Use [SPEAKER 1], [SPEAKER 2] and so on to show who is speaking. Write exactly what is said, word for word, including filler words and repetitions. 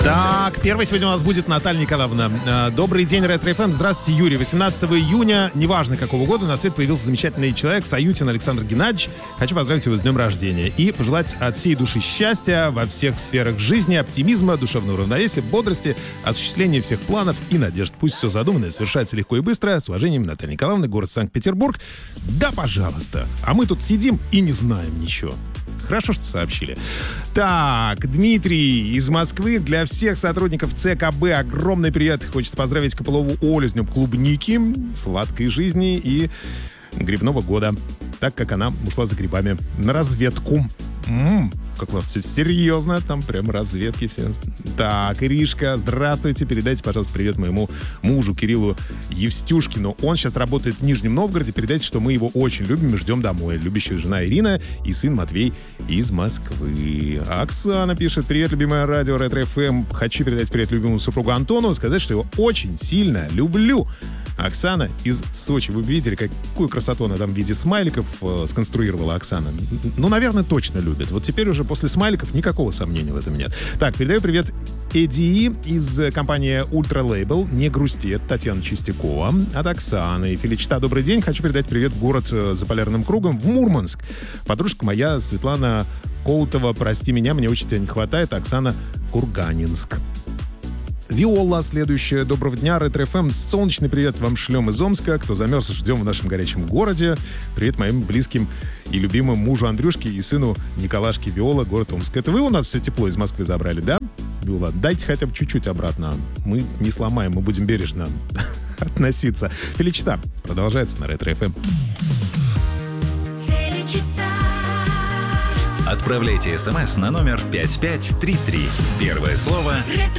[SPEAKER 1] Так, первой сегодня у нас будет Наталья Николаевна. Добрый день, Ретро-эф эм. Здравствуйте, Юрий. восемнадцатого июня, неважно какого года, на свет появился замечательный человек, Саютин Александр Геннадьевич. Хочу поздравить его с днем рождения и пожелать от всей души счастья во всех сферах жизни, оптимизма, душевного равновесия, бодрости, осуществления всех планов и надежд. Пусть все задуманное совершается легко и быстро. С уважением, Наталья Николаевна, город Санкт-Петербург. Да, пожалуйста. А мы тут сидим и не знаем ничего. Хорошо, что сообщили. Так, Дмитрий из Москвы. Для всех сотрудников ЦКБ огромный привет. Хочется поздравить Копылову Олю с днем клубники, сладкой жизни и грибного года, так как она ушла за грибами на разведку. М-м, как у вас все серьезно, там прям разведки все. Так, Иришка, здравствуйте. Передайте, пожалуйста, привет моему мужу Кириллу Евстюшкину. Он сейчас работает в Нижнем Новгороде. Передайте, что мы его очень любим и ждем домой. Любящая жена Ирина и сын Матвей из Москвы. Оксана пишет: привет, любимое радио Ретро-эф эм. Хочу передать привет любимому супругу Антону, сказать, что его очень сильно люблю. Оксана из Сочи. Вы видели, какую красоту она там в виде смайликов э, сконструировала, Оксана? Ну, наверное, точно любит. Вот теперь уже после смайликов никакого сомнения в этом нет. Так, передаю привет Эдди из компании Ультра Лейбл. Не грусти, это Татьяна Чистякова от Оксаны. Феличита, добрый день. Хочу передать привет в город за полярным кругом, в Мурманск. Подружка моя Светлана Колотова, прости меня, мне очень тебя не хватает. Оксана, Курганинск. Виола, следующая. Доброго дня, Ретро-эф эм. Солнечный привет вам шлем из Омска. Кто замерз, ждем в нашем горячем городе. Привет моим близким и любимым мужу Андрюшке и сыну Николашке. Виола, город Омск. Это вы у нас все тепло из Москвы забрали, да? Виола, дайте хотя бы чуть-чуть обратно. Мы не сломаем, мы будем бережно относиться. Феличита продолжается на Ретро-эф эм.
[SPEAKER 2] Отправляйте смс на номер пять пять три три. Первое слово